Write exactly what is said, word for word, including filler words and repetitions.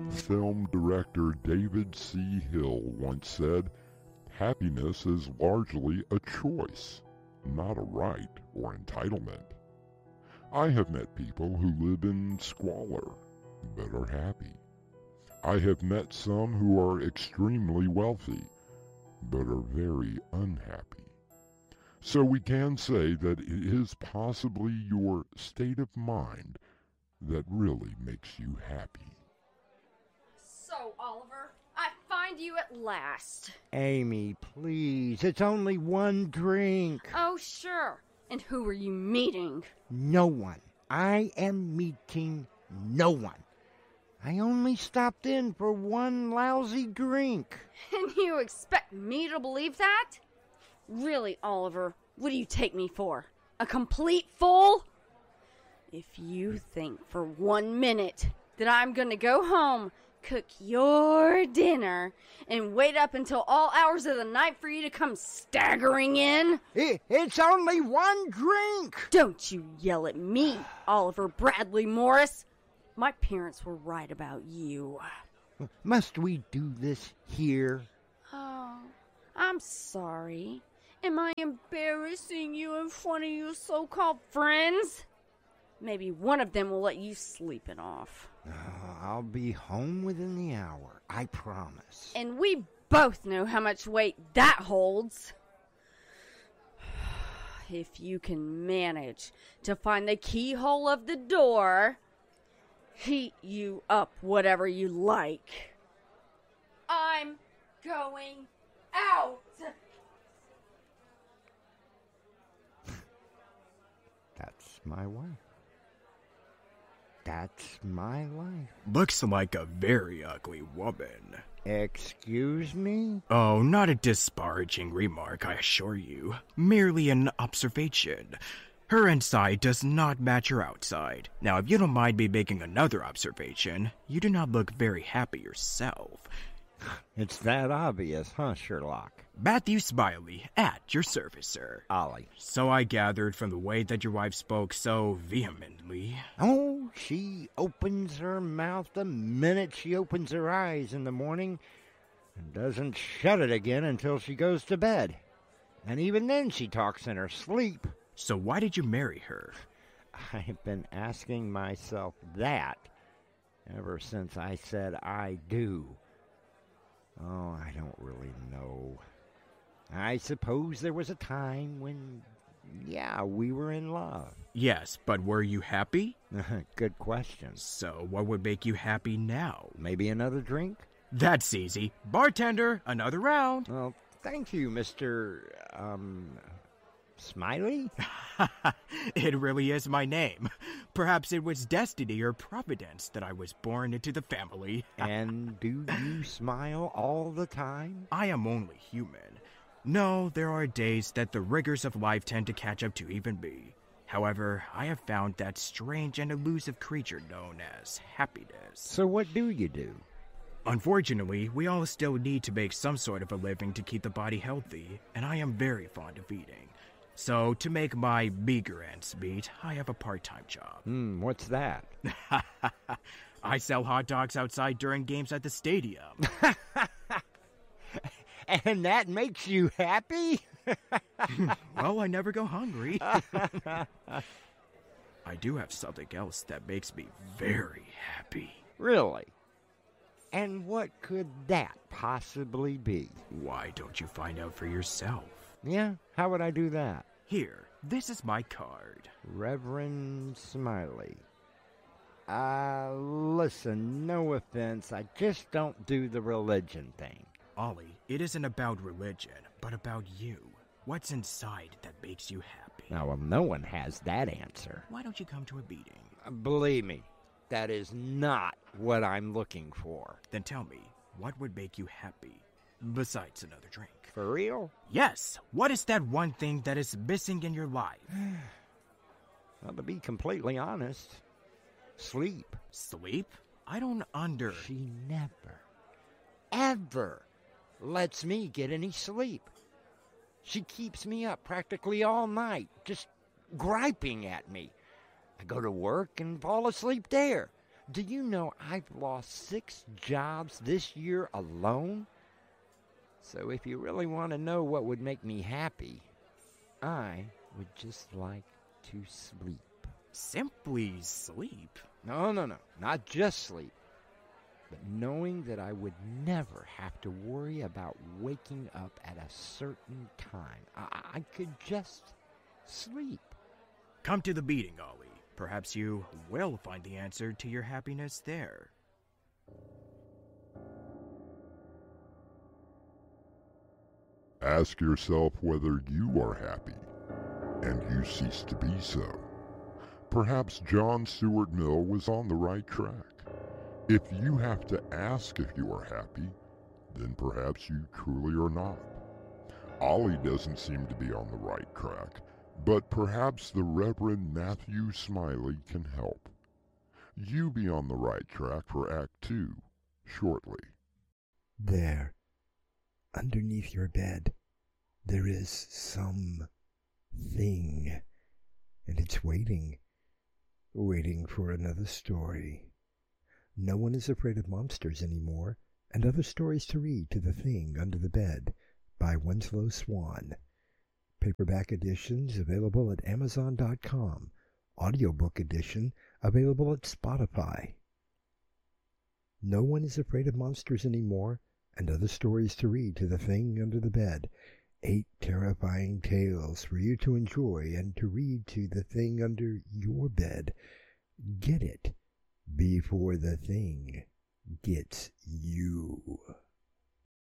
Film director David C. Hill once said, "Happiness is largely a choice, not a right or entitlement." I have met people who live in squalor but are happy. I have met some who are extremely wealthy but are very unhappy. So we can say that it is possibly your state of mind that really makes you happy. So, Oliver, I find you at last. Amy, please, it's only one drink. Oh, sure. And who are you meeting? No one. I am meeting no one. I only stopped in for one lousy drink. And you expect me to believe that? Really, Oliver, what do you take me for? A complete fool? If you think for one minute that I'm gonna go home, cook your dinner, and wait up until all hours of the night for you to come staggering in... It, it's only one drink! Don't you yell at me, Oliver Bradley Morris. My parents were right about you. Must we do this here? Oh, I'm sorry. Am I embarrassing you in front of your so-called friends? Maybe one of them will let you sleep it off. Uh, I'll be home within the hour, I promise. And we both know how much weight that holds. If you can manage to find the keyhole of the door, heat you up whatever you like. I'm going out. That's my wife. That's my life. Looks like a very ugly woman. Excuse me? Oh, not a disparaging remark, I assure you. Merely an observation. Her inside does not match her outside. Now, if you don't mind me making another observation, you do not look very happy yourself. It's that obvious, huh, Sherlock? Matthew Smiley, at your service, sir. Ollie. So I gathered from the way that your wife spoke so vehemently. Oh, she opens her mouth the minute she opens her eyes in the morning and doesn't shut it again until she goes to bed. And even then she talks in her sleep. So why did you marry her? I've been asking myself that ever since I said I do. Oh, I don't really know. I suppose there was a time when, yeah, we were in love. Yes, but were you happy? Good question. So what would make you happy now? Maybe another drink? That's easy. Bartender, another round. Well, thank you, Mister, um, Smiley? It really is my name. Perhaps it was destiny or providence that I was born into the family. And do you smile all the time? I am only human. No, there are days that the rigors of life tend to catch up to even me. However, I have found that strange and elusive creature known as happiness. So what do you do? Unfortunately, we all still need to make some sort of a living to keep the body healthy, and I am very fond of eating. So, to make my meager ends meet, I have a part-time job. Hmm, what's that? I sell hot dogs outside during games at the stadium. And that makes you happy? Well, I never go hungry. I do have something else that makes me very happy. Really? And what could that possibly be? Why don't you find out for yourself? Yeah? How would I do that? Here, this is my card. Reverend Smiley. Uh, listen, no offense, I just don't do the religion thing. Ollie, it isn't about religion, but about you. What's inside that makes you happy? Now, well, no one has that answer. Why don't you come to a meeting? Uh, believe me, that is not what I'm looking for. Then tell me, what would make you happy, besides another drink? For real? Yes. What is that one thing that is missing in your life? Well, to be completely honest, sleep. Sleep? I don't under... She never, ever lets me get any sleep. She keeps me up practically all night, just griping at me. I go to work and fall asleep there. Do you know I've lost six jobs this year alone? So if you really want to know what would make me happy, I would just like to sleep. Simply sleep? No, no, no. Not just sleep. But knowing that I would never have to worry about waking up at a certain time. I, I could just sleep. Come to the meeting, Ollie. Perhaps you will find the answer to your happiness there. Ask yourself whether you are happy, and you cease to be so. Perhaps John Stuart Mill was on the right track. If you have to ask if you are happy, then perhaps you truly are not. Ollie doesn't seem to be on the right track, but perhaps the Reverend Matthew Smiley can help. You be on the right track for Act Two, shortly. There, underneath your bed, there is some thing, and it's waiting, waiting for another story. No one is afraid of monsters anymore, and other stories to read to The Thing Under the Bed by Winslow Swan. Paperback editions available at amazon dot com. Audiobook edition available at Spotify. No one is afraid of monsters anymore, and other stories to read to The Thing Under the Bed. Eight terrifying tales for you to enjoy and to read to the thing under your bed. Get it before the thing gets you.